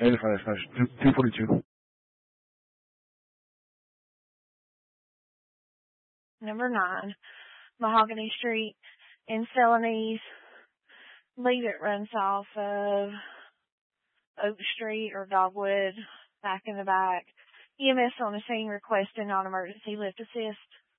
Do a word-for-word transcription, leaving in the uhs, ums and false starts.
eighty-five slash two forty-two. Number nine, Mahogany Street in Celanese. Lead it runs off of Oak Street or Dogwood, back in the back. E M S on the scene requesting non-emergency lift assist.